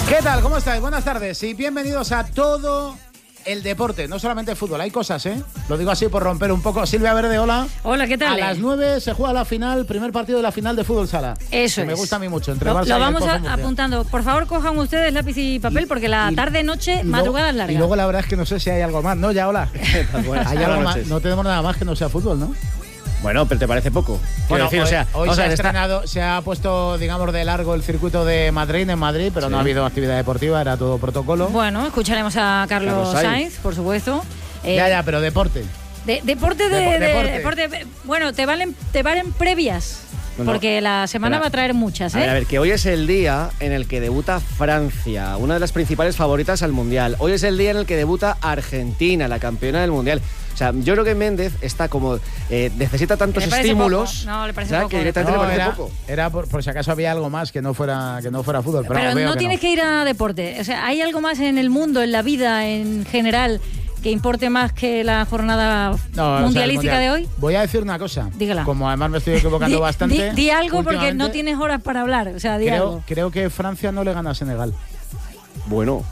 ¿Qué tal? ¿Cómo estáis? Buenas tardes y bienvenidos a todo el deporte, no solamente el fútbol, hay cosas, ¿eh? Lo digo así por romper un poco. Silvia Verde, hola. Hola, ¿qué tal? A las 9 se juega la final, primer partido de la final de fútbol sala. Eso que me gusta a mí mucho. Entre lo Barça y vamos el apuntando. Por favor, cojan ustedes lápiz y papel porque la tarde, noche, madrugada es larga. Y luego la verdad es que no sé si hay algo más, ¿no? Ya, hola. Hay algo más. No tenemos nada más que no sea fútbol, ¿no? Bueno, pero ¿te parece poco? Bueno, decir, hoy se ha estrenado, se ha puesto, digamos, de largo el circuito de Madrid en Madrid, pero sí, no ha habido actividad deportiva, era todo protocolo. Bueno, escucharemos a Carlos Sainz, por supuesto. Ya, pero deporte. Deporte. Bueno, te valen previas. Porque la semana va a traer muchas, ¿eh? A ver, que hoy es el día en el que debuta Francia, una de las principales favoritas al Mundial. Hoy es el día en el que debuta Argentina, la campeona del Mundial. O sea, yo creo que Méndez está como... necesita tantos estímulos... No, le parece poco. Que directamente le parece poco. Era por si acaso había algo más que no fuera fútbol. Pero no tienes que ir a deporte. O sea, ¿hay algo más en el mundo, en la vida en general, que importe más que la jornada mundialística de hoy? Voy a decir una cosa. Dígala. Como además me estoy equivocando bastante. Di algo porque no tienes horas para hablar. O sea, algo. Creo que Francia no le gana a Senegal. Bueno.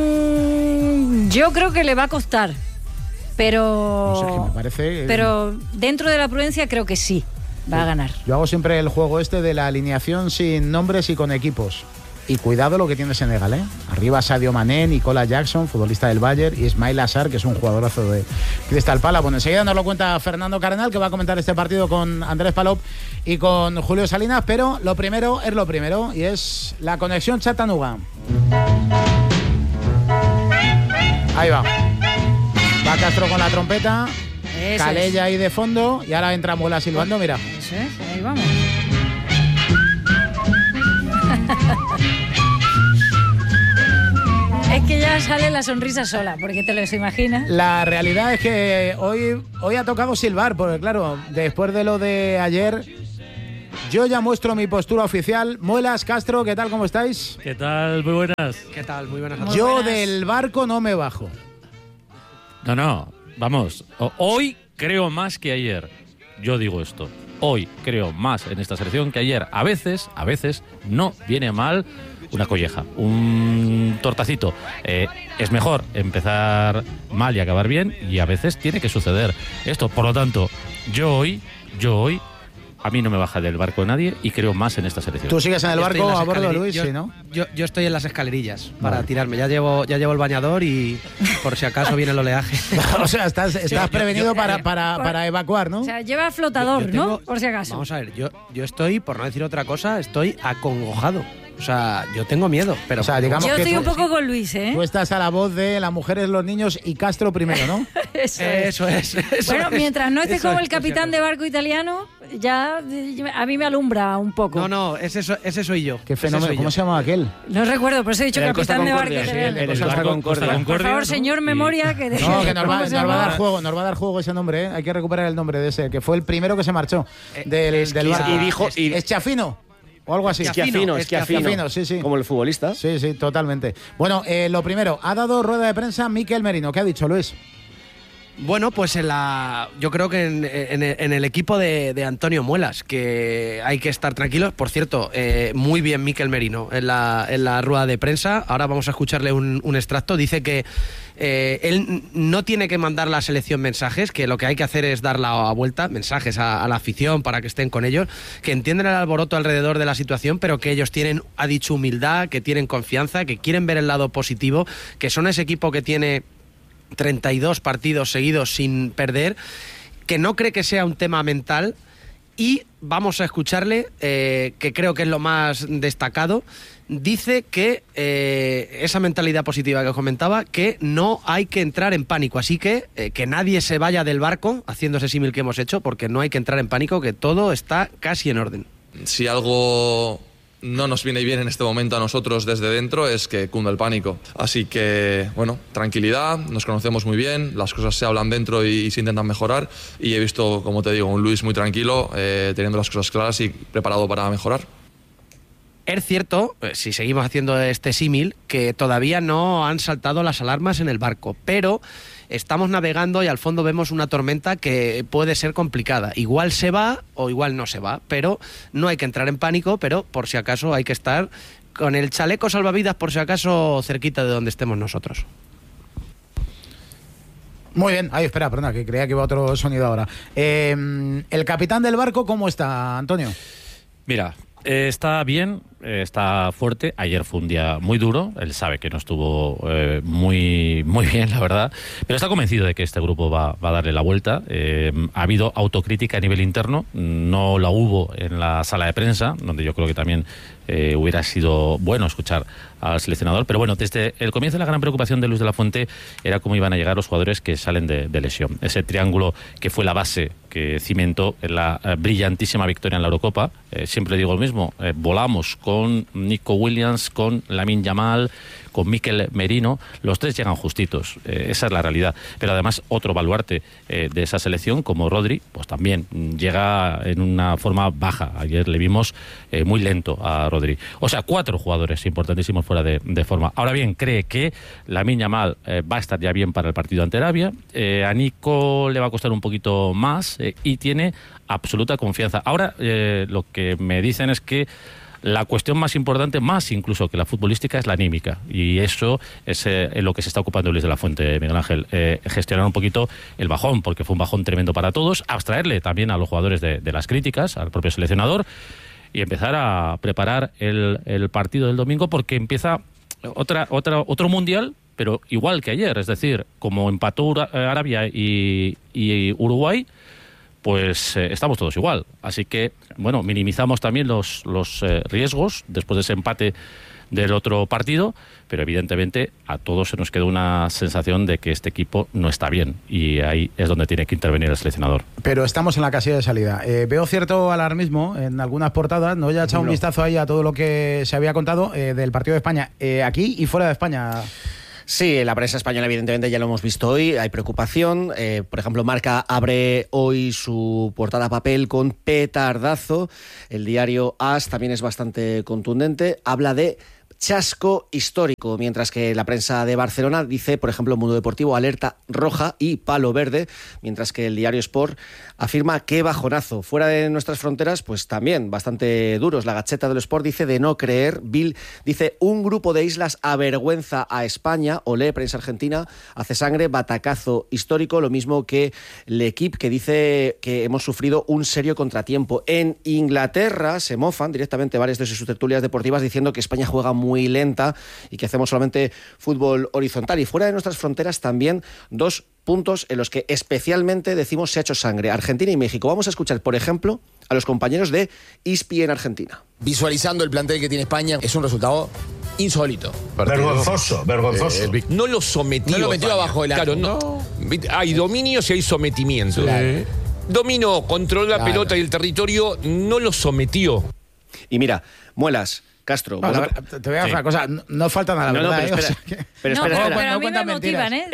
Yo creo que le va a costar. Pero. No sé, que me parece. Pero dentro de la prudencia creo que sí va a ganar. Yo hago siempre el juego de la alineación sin nombres y con equipos. Y cuidado lo que tiene Senegal, ¿eh? Arriba Sadio Mané, Nicolas Jackson, futbolista del Bayern, y Ismail Assar, que es un jugadorazo de Crystal Palace. Bueno, enseguida nos lo cuenta Fernando Cardenal, que va a comentar este partido con Andrés Palop y con Julio Salinas, pero lo primero es lo primero, y es la conexión Chattanooga. Ahí va. Va Castro con la trompeta, Calella ahí de fondo, y ahora entra Muela silbando, mira. Eso es, ahí vamos. Es que ya sale la sonrisa sola, porque te lo imaginas. La realidad es que hoy ha tocado silbar, porque claro, después de lo de ayer, yo ya muestro mi postura oficial. Muelas, Castro, ¿qué tal? ¿Cómo estáis? ¿Qué tal? Muy buenas. ¿Qué tal? Muy buenas noches. Yo del barco no me bajo. No, vamos. Hoy creo más que ayer. Yo digo esto. Hoy creo más en esta selección que ayer. A veces no viene mal una colleja, un tortacito. Es mejor empezar mal y acabar bien, y a veces tiene que suceder esto. Por lo tanto, yo hoy, a mí no me baja del barco nadie y creo más en esta selección. ¿Tú sigues en el barco a bordo, Luis? Sí, ¿no? Yo estoy en las escalerillas para tirarme. Ya llevo el bañador y por si acaso viene el oleaje. O sea, estás prevenido para evacuar, ¿no? O sea, lleva flotador, ¿no? Por si acaso. Vamos a ver, yo estoy, por no decir otra cosa, estoy acongojado. O sea, yo tengo miedo, pero... O sea, digamos yo que estoy un poco con Luis, ¿eh? Tú estás a la voz de las mujeres, los niños y Castro primero, ¿no? Eso es. Bueno, mientras no estés como el capitán de barco italiano, ya a mí me alumbra un poco. No, ese soy yo. Qué fenómeno. ¿Cómo se llamaba aquel? No recuerdo, por eso he dicho capitán de barco italiano. El Costa Concordia. Por favor, señor Memoria, que... No, que nos va a dar juego ese nombre, ¿eh? Hay que recuperar el nombre de ese, que fue el primero que se marchó del barco. Y dijo... Eschiafino. O algo así. Esquiafino, sí. Como el futbolista. Sí, totalmente. Bueno, lo primero, ha dado rueda de prensa Mikel Merino. ¿Qué ha dicho, Luis? Bueno, pues yo creo que en el equipo de Antonio Muelas, que hay que estar tranquilos. Por cierto, muy bien Mikel Merino en la rueda de prensa. Ahora vamos a escucharle un extracto. Dice que él no tiene que mandar a la selección mensajes, que lo que hay que hacer es dar la vuelta, mensajes a la afición para que estén con ellos, que entienden el alboroto alrededor de la situación, pero que ellos tienen, ha dicho, humildad, que tienen confianza, que quieren ver el lado positivo, que son ese equipo que tiene 32 partidos seguidos sin perder, que no cree que sea un tema mental. Y vamos a escucharle, que creo que es lo más destacado. Dice que esa mentalidad positiva que os comentaba, que no hay que entrar en pánico. Así que nadie se vaya del barco, haciendo ese símil que hemos hecho, porque no hay que entrar en pánico, que todo está casi en orden. Si algo no nos viene bien en este momento a nosotros desde dentro es que cunda el pánico. Así que, bueno, tranquilidad, nos conocemos muy bien, las cosas se hablan dentro y se intentan mejorar, y he visto, como te digo, un Luis muy tranquilo, teniendo las cosas claras y preparado para mejorar. Es cierto, si seguimos haciendo este símil, que todavía no han saltado las alarmas en el barco, pero estamos navegando y al fondo vemos una tormenta que puede ser complicada. Igual se va o igual no se va, pero no hay que entrar en pánico, pero por si acaso hay que estar con el chaleco salvavidas por si acaso cerquita de donde estemos nosotros. Muy bien. Ay, espera, perdona, que creía que iba otro sonido ahora. El capitán del barco, ¿cómo está, Antonio? Mira, está bien, está fuerte. Ayer fue un día muy duro. Él sabe que no estuvo muy bien, la verdad. Pero está convencido de que este grupo va a darle la vuelta. Ha habido autocrítica a nivel interno. No la hubo en la sala de prensa, donde yo creo que también hubiera sido bueno escuchar al seleccionador. Pero bueno, desde el comienzo la gran preocupación de Luis de la Fuente era cómo iban a llegar los jugadores que salen de lesión. Ese triángulo que fue la base que cimentó en la brillantísima victoria en la Eurocopa. Siempre digo lo mismo, volamos con Nico Williams, con Lamine Yamal, con Mikel Merino, los tres llegan justitos, esa es la realidad. Pero además otro baluarte de esa selección, como Rodri, pues también llega en una forma baja. Ayer le vimos muy lento a Rodri. O sea, 4 jugadores importantísimos fuera de forma. Ahora bien, cree que Lamine Yamal va a estar ya bien para el partido ante Arabia. A Nico le va a costar un poquito más y tiene absoluta confianza. Ahora lo que me dicen es que la cuestión más importante, más incluso que la futbolística, es la anímica. Y eso es en lo que se está ocupando Luis de la Fuente, Miguel Ángel. Gestionar un poquito el bajón, porque fue un bajón tremendo para todos. Abstraerle también a los jugadores de las críticas, al propio seleccionador. Y empezar a preparar el partido del domingo, porque empieza otro mundial, pero igual que ayer. Es decir, como empató Arabia y Uruguay, pues estamos todos igual. Así que, bueno, minimizamos también los riesgos después de ese empate del otro partido, pero evidentemente a todos se nos quedó una sensación de que este equipo no está bien, y ahí es donde tiene que intervenir el seleccionador. Pero estamos en la casilla de salida. Veo cierto alarmismo en algunas portadas. No, ya he echado un vistazo ahí a todo lo que se había contado del partido de España, aquí y fuera de España. Sí, la prensa española evidentemente ya lo hemos visto hoy, hay preocupación. Por ejemplo, Marca abre hoy su portada a papel con petardazo. El diario AS también es bastante contundente, habla de chasco histórico, mientras que la prensa de Barcelona dice, por ejemplo, Mundo Deportivo, alerta roja y palo verde, mientras que el diario Sport afirma que bajonazo. Fuera de nuestras fronteras, pues también bastante duros. La Gacheta del Sport dice de no creer. Bill dice, un grupo de islas avergüenza a España. Olé, prensa argentina, hace sangre, batacazo histórico. Lo mismo que L'Equipe, que dice que hemos sufrido un serio contratiempo. En Inglaterra se mofan directamente varias de sus tertulias deportivas diciendo que España juega muy lenta y que hacemos solamente fútbol horizontal. Y fuera de nuestras fronteras también 2 puntos en los que especialmente decimos se ha hecho sangre: Argentina y México. Vamos a escuchar, por ejemplo, a los compañeros de ESPN en Argentina. Visualizando el plantel que tiene España, es un resultado insólito. Vergonzoso. No lo sometió. No lo metió abajo del arco. Claro, no. Hay dominios y hay sometimiento. Claro. Dominó, controló la pelota y el territorio, no lo sometió. Y mira, Muelas, Castro. Bueno, te voy a decir una cosa, no falta nada, no, ¿verdad? Pero espera. Pero a mí me motivan, ¿eh?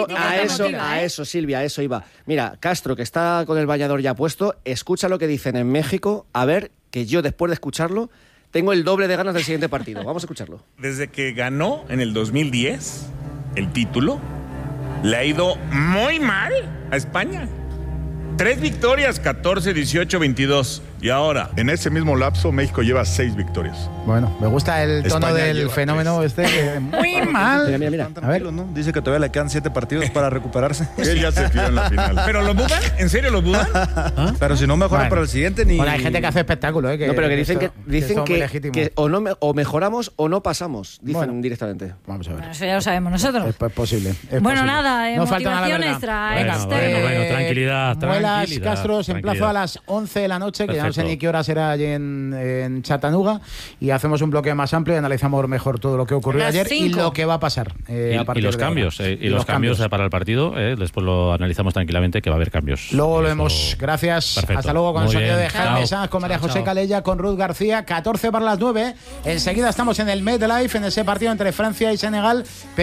A eso, Silvia, a eso iba. Mira, Castro, que está con el bañador ya puesto, escucha lo que dicen en México, a ver, que yo después de escucharlo tengo el doble de ganas del siguiente partido. Vamos a escucharlo. Desde que ganó en el 2010 el título, le ha ido muy mal a España. 3 victorias, 14, 18, 22. Y ahora, en ese mismo lapso, México lleva 6 victorias. Bueno, me gusta el tono España del fenómeno 3. Muy mal. Mira. A ver, ¿no? Dice que todavía le quedan 7 partidos para recuperarse. Él ya se tiró en la final. ¿pero lo dudan? ¿En serio lo dudan? Pero si no mejora para el siguiente, ni... Bueno, hay gente que hace espectáculo, ¿eh? No, pero que dicen que o mejoramos o no pasamos, dicen directamente. Vamos a ver. Bueno, eso ya lo sabemos nosotros. Es posible. Bueno, nada, no falta nada, motivación la extra. Bueno, tranquilidad. Muelas, Castro, se emplazo a las 11 de la noche, que ya no sé ni qué hora será allí en Chattanooga, y hacemos un bloque más amplio y analizamos mejor todo lo que ocurrió ayer 5. Y lo que va a pasar a partir y los de cambios ahora. Y los cambios para el partido, después lo analizamos tranquilamente, que va a haber cambios. Luego lo vemos. Gracias. Perfecto. Hasta luego con Muy el sonido bien. de Jaime Sanz, con María José Calella, con Ruth García. 14 para las 9. Enseguida estamos en el MetLife, en ese partido entre Francia y Senegal, pero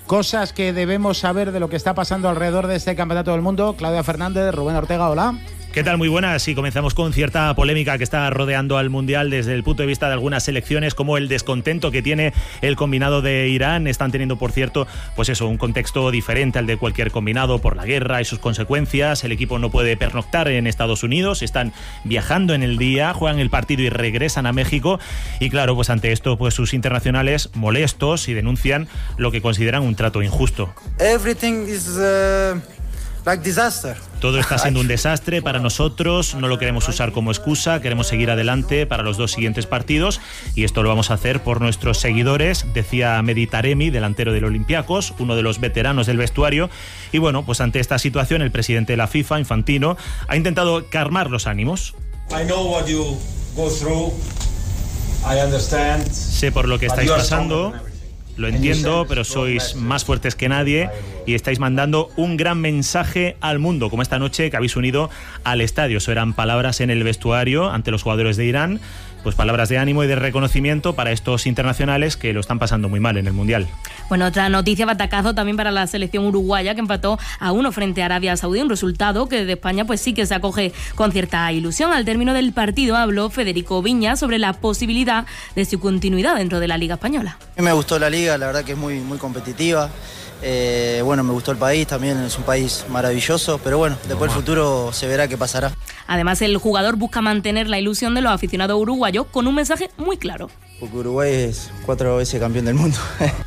cosas que debemos saber de lo que está pasando alrededor de este Campeonato del Mundo. Claudia Fernández, Rubén Ortega, hola. ¿Qué tal? Muy buenas. Y comenzamos con cierta polémica que está rodeando al Mundial desde el punto de vista de algunas selecciones, como el descontento que tiene el combinado de Irán. Están teniendo, por cierto, pues eso, un contexto diferente al de cualquier combinado por la guerra y sus consecuencias. El equipo no puede pernoctar en Estados Unidos, están viajando en el día, juegan el partido y regresan a México. Y claro, pues ante esto, pues sus internacionales molestos y denuncian lo que consideran un trato injusto. Everything is like disaster. Todo está siendo un desastre para nosotros, no lo queremos usar como excusa, queremos seguir adelante para los 2 siguientes partidos y esto lo vamos a hacer por nuestros seguidores, decía Mehdi Taremi, delantero del Olympiacos, uno de los veteranos del vestuario. Y bueno, pues ante esta situación el presidente de la FIFA, Infantino, ha intentado calmar los ánimos. I know what you go through. I understand. Sé por lo que estáis pasando. Lo entiendo, pero sois más fuertes que nadie y estáis mandando un gran mensaje al mundo, como esta noche que habéis unido al estadio. Eso eran palabras en el vestuario ante los jugadores de Irán, pues palabras de ánimo y de reconocimiento para estos internacionales que lo están pasando muy mal en el Mundial. Bueno, otra noticia, batacazo también para la selección uruguaya, que empató a 1 frente a Arabia Saudí, un resultado que de España pues sí que se acoge con cierta ilusión. Al término del partido habló Federico Viña sobre la posibilidad de su continuidad dentro de la Liga Española. Me gustó la liga, la verdad que es muy competitiva. Bueno, me gustó el país, también es un país maravilloso, pero bueno, después el futuro se verá qué pasará. Además, el jugador busca mantener la ilusión de los aficionados uruguayos con un mensaje muy claro. Porque Uruguay es 4 veces campeón del mundo.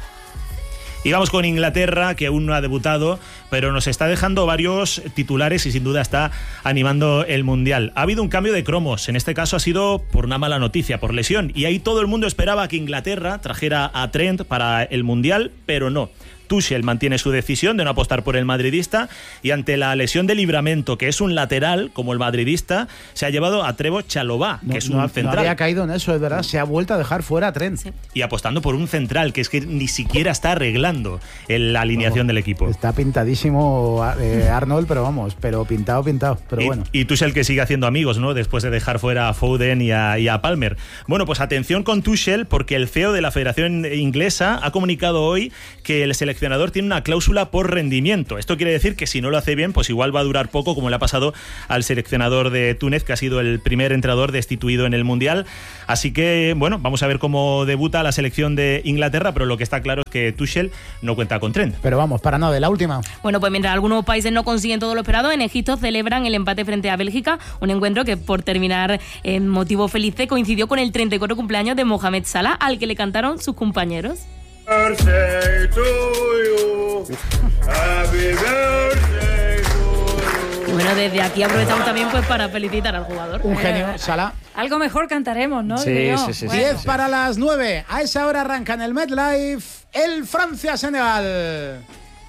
Y vamos con Inglaterra, que aún no ha debutado, pero nos está dejando varios titulares y sin duda está animando el Mundial. Ha habido un cambio de cromos, en este caso ha sido por una mala noticia, por lesión, y ahí todo el mundo esperaba que Inglaterra trajera a Trent para el Mundial, pero no. Tuchel mantiene su decisión de no apostar por el madridista y ante la lesión de Livramento, que es un lateral como el madridista, se ha llevado a Trevoh Chalobah, que es un central. No había caído en eso, es verdad, se ha vuelto a dejar fuera a Trent. Sí. Y apostando por un central, que es que ni siquiera está arreglando la alineación del equipo. Está pintadísimo Arnold, pero vamos, pero pintado, pero bueno. Y Tuchel que sigue haciendo amigos, ¿no? Después de dejar fuera a Foden y a Palmer. Bueno, pues atención con Tuchel, porque el CEO de la Federación Inglesa ha comunicado hoy que el seleccionador tiene una cláusula por rendimiento. Esto quiere decir que si no lo hace bien, pues igual va a durar poco, como le ha pasado al seleccionador de Túnez, que ha sido el primer entrenador destituido en el Mundial. Así que, bueno, vamos a ver cómo debuta la selección de Inglaterra, pero lo que está claro es que Tuchel no cuenta con Trent. Pero vamos, para nada, de la última. Bueno, pues mientras algunos países no consiguen todo lo esperado, en Egipto celebran el empate frente a Bélgica, un encuentro que, por terminar en motivo feliz, coincidió con el 34 cumpleaños de Mohamed Salah, al que le cantaron sus compañeros. Birthday to you. Happy birthday to you. Bueno, desde aquí aprovechamos también pues para felicitar al jugador. Un genio, Salah. Algo mejor cantaremos, ¿no? Sí. Bueno. 10 para las 9. A esa hora arranca en el MetLife el Francia-Senegal.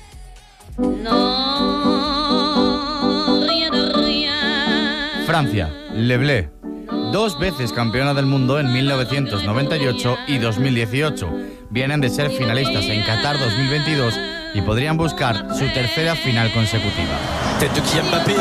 Francia, Le Bleu. 2 veces campeona del mundo en 1998 y 2018. Vienen de ser finalistas en Qatar 2022 y podrían buscar su tercera final consecutiva. Tête de Kylian Mbappé.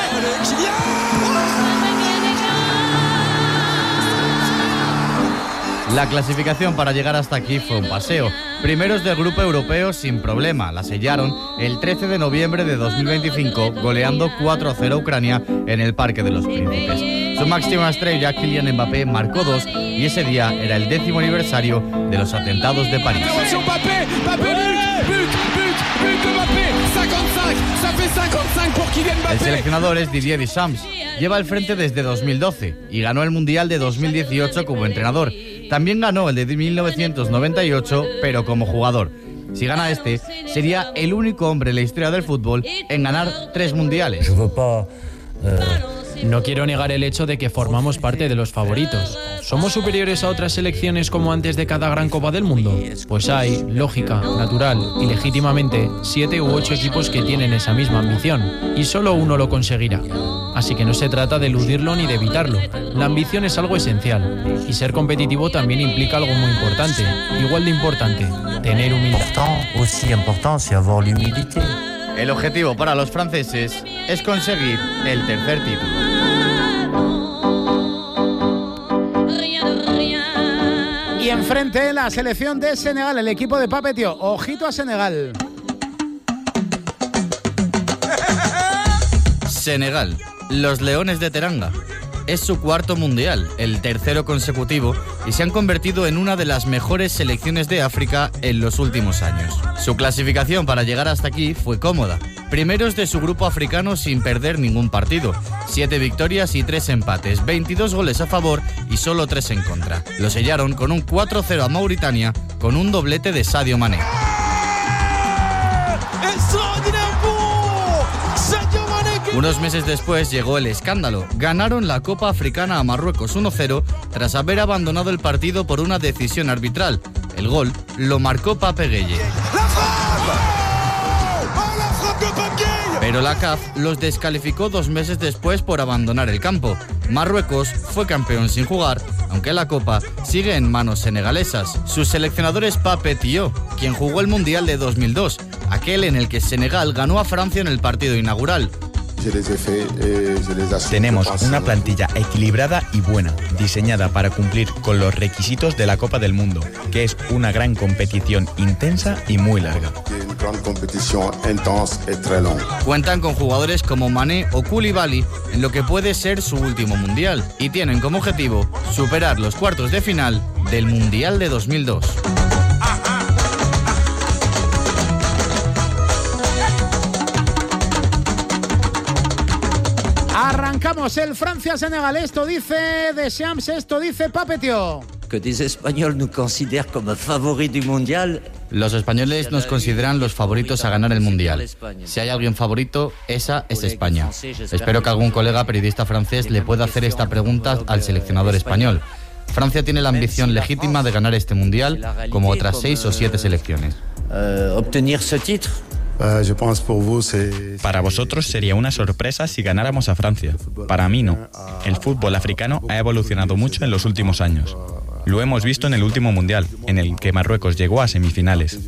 La clasificación para llegar hasta aquí fue un paseo. Primeros del grupo europeo sin problema. La sellaron el 13 de noviembre de 2025, goleando 4-0 a Ucrania en el Parque de los Príncipes. Su máxima estrella, Kylian Mbappé, marcó 2 y ese día era el 10º aniversario de los atentados de París. El seleccionador es Didier Deschamps. Lleva al frente desde 2012 y ganó el Mundial de 2018 como entrenador. También ganó el de 1998, pero como jugador. Si gana este, sería el único hombre en la historia del fútbol en ganar 3 mundiales. No quiero negar el hecho de que formamos parte de los favoritos. ¿Somos superiores a otras selecciones como antes de cada gran Copa del Mundo? Pues hay, lógica, natural y legítimamente, 7 u 8 equipos que tienen esa misma ambición, y solo uno lo conseguirá. Así que no se trata de eludirlo ni de evitarlo. La ambición es algo esencial, y ser competitivo también implica algo muy importante, igual de importante, tener humildad. El objetivo para los franceses es conseguir el tercer título. Y enfrente la selección de Senegal, el equipo de Pape Thiaw. Ojito a Senegal. Senegal, los Leones de Teranga. Es su cuarto mundial, el tercero consecutivo, y se han convertido en una de las mejores selecciones de África en los últimos años. Su clasificación para llegar hasta aquí fue cómoda. Primeros de su grupo africano sin perder ningún partido. 7 victorias y 3 empates, 22 goles a favor y solo 3 en contra. Lo sellaron con un 4-0 a Mauritania con un doblete de Sadio Mané. Unos meses después llegó el escándalo. Ganaron la Copa Africana a Marruecos 1-0 tras haber abandonado el partido por una decisión arbitral. El gol lo marcó Pape Gueye. Pero la CAF los descalificó 2 meses después por abandonar el campo. Marruecos fue campeón sin jugar, aunque la Copa sigue en manos senegalesas. Su seleccionador es Pape Thiaw, quien jugó el Mundial de 2002, aquel en el que Senegal ganó a Francia en el partido inaugural. Tenemos una plantilla equilibrada y buena, diseñada para cumplir con los requisitos de la Copa del Mundo, que es una gran competición intensa y muy larga. Cuentan con jugadores como Mané o Koulibaly en lo que puede ser su último mundial y tienen como objetivo superar los cuartos de final del Mundial de 2002. Arrancamos el Francia-Senegal. Esto dice Deschamps, esto dice Pape Thiaw. Que des Espagnols nous considèrent comme favoris du mondial. Los españoles nos consideran los favoritos a ganar el Mundial. Si hay alguien favorito, esa es España. Espero que algún colega periodista francés le pueda hacer esta pregunta al seleccionador español. Francia tiene la ambición legítima de ganar este Mundial, como otras 6 o 7 selecciones. Obtener ce titre. Para vosotros sería una sorpresa si ganáramos a Francia. Para mí no. El fútbol africano ha evolucionado mucho en los últimos años. Lo hemos visto en el último Mundial, en el que Marruecos llegó a semifinales.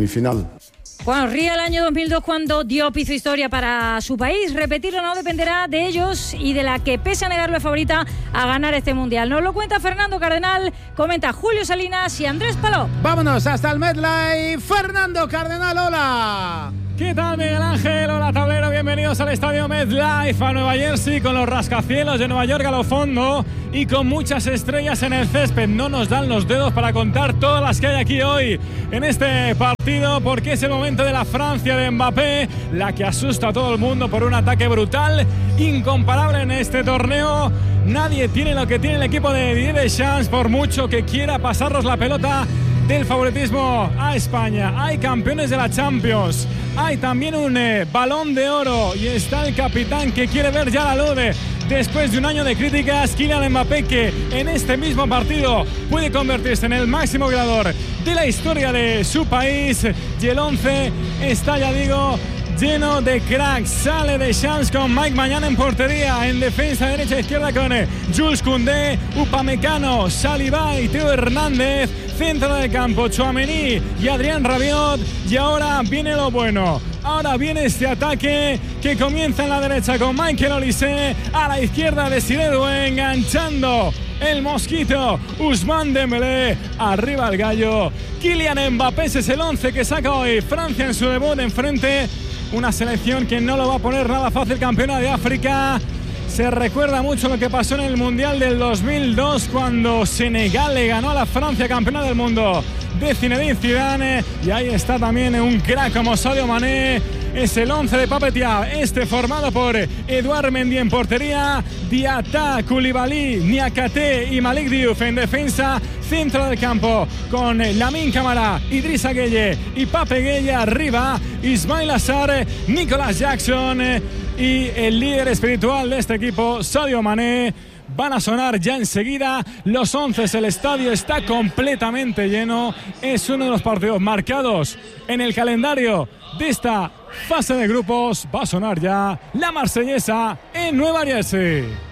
Bueno, ría el año 2002 cuando Diop hizo historia para su país. Repetirlo no dependerá de ellos y de la que, pese a negarlo, es favorita a ganar este Mundial. Nos lo cuenta Fernando Cardenal, comenta Julio Salinas y Andrés Palop. Vámonos hasta el MetLife. Fernando Cardenal, hola. ¿Qué tal, Miguel Ángel? Hola, tablero. Bienvenidos al estadio MetLife a Nueva Jersey con los rascacielos de Nueva York a lo fondo y con muchas estrellas en el césped. No nos dan los dedos para contar todas las que hay aquí hoy en este partido, porque es el momento de la Francia de Mbappé, la que asusta a todo el mundo por un ataque brutal, incomparable en este torneo. Nadie tiene lo que tiene el equipo de Didier Deschamps, por mucho que quiera pasarnos la pelota del favoritismo a España. Hay campeones de la Champions, hay también un balón de oro y está el capitán que quiere ver ya la luz después de un año de críticas. Kylian Mbappé, que en este mismo partido puede convertirse en el máximo goleador de la historia de su país, y el 11 está, ya digo, lleno de cracks. Sale Deschamps con Mike Maignan en portería, en defensa derecha e izquierda con Jules Koundé, Upamecano, Saliba y Theo Hernández. Centro del campo, Tchouaméni y Adrien Rabiot. Y ahora viene lo bueno. Ahora viene este ataque que comienza en la derecha con Michael Olise. A la izquierda Desiré Doué, enganchando el mosquito Ousmane Dembélé. Arriba el gallo. Kylian Mbappé, ese es el 11 que saca hoy Francia en su debut enfrente. Una selección que no lo va a poner nada fácil, campeona de África. Se recuerda mucho lo que pasó en el Mundial del 2002 cuando Senegal le ganó a la Francia, campeona del mundo de Zinedine Zidane. Y ahí está también un crack como Sadio Mané. Es el 11 de Pape Thiaw, formado por Edouard Mendy en portería, Diatta, Koulibaly, Niakhaté y Malik Diouf en defensa. Centro del campo con Lamine Camara, Idrissa Gueye y Pape Gueye. Arriba Ismaïla Sarr, Nicolas Jackson y el líder espiritual de este equipo, Sadio Mané. Van a sonar ya enseguida los 11. El estadio está completamente lleno. Es uno de los partidos marcados en el calendario de esta fase de grupos. Va a sonar ya la marsellesa en Nueva Jersey.